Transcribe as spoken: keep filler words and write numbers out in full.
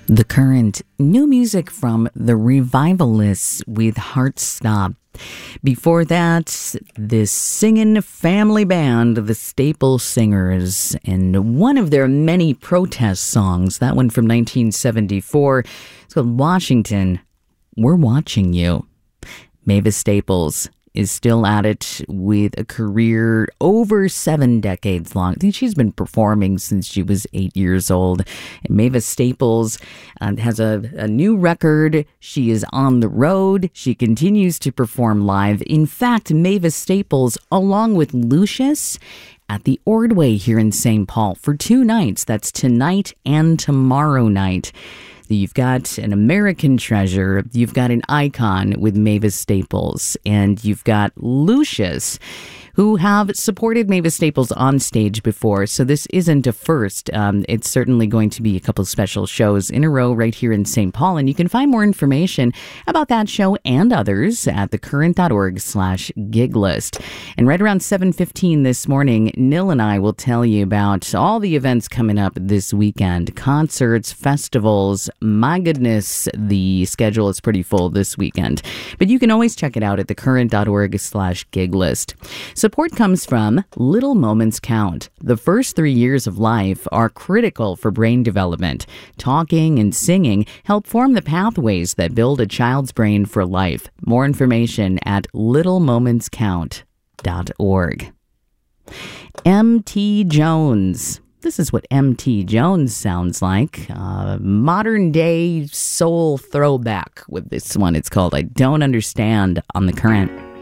The Current, new music from the Revivalists with Heart Stop. Before that, this singing family band, the Staple Singers, and one of their many protest songs, that one from nineteen seventy-four, it's called Washington, We're Watching You. Mavis Staples is still at it with a career over seven decades long. I think she's been performing since she was eight years old. And Mavis Staples uh, has a, a new record. She is on the road. She continues to perform live. In fact, Mavis Staples, along with Lucius, at the Ordway here in Saint Paul for two nights. That's tonight and tomorrow night. You've got an American treasure, you've got an icon with Mavis Staples, and you've got Lucius, who have supported Mavis Staples on stage before, so this isn't a first. Um, it's certainly going to be a couple special shows in a row right here in Saint Paul, and you can find more information about that show and others at thecurrent.org slash gig list. And right around seven fifteen this morning, Nil and I will tell you about all the events coming up this weekend. Concerts, festivals, my goodness, the schedule is pretty full this weekend. But you can always check it out at thecurrent.org slash gig list. Support comes from Little Moments Count. The first three years of life are critical for brain development. Talking and singing help form the pathways that build a child's brain for life. More information at little moments count dot org. M T Jones. This is what M T Jones sounds like. Uh, modern day soul throwback with this one. It's called I Don't Understand on The Current.